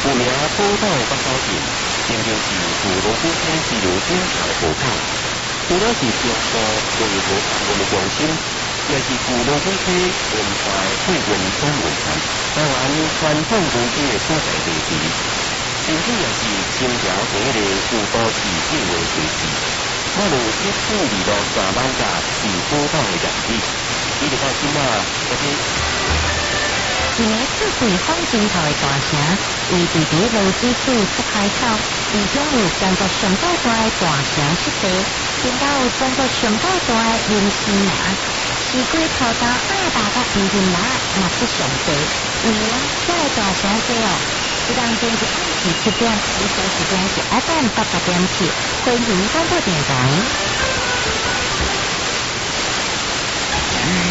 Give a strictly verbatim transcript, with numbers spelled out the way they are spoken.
有名宝岛北斗镇，曾经是自罗浮溪支流顶头河口，除了是中国旅游访问的中心，也是古罗浮溪文化水文转运站，台湾传统古迹的所在地之一。甚至也是清朝第一个有都市计划城市。我有一次遇到三万架是宝岛的日子，伊就到今仔这个。 一个富贵风景头的大城，为伫伫罗水处出海口，其中有全国上较大的大城湿地，更加有全国上较大的林森林，市区土豆、阿爸甲黄金林嘛是上多。有影遮个大城多哦，一当天是暗时七点，日照时间是 F M 八八点七，欢迎广播电台。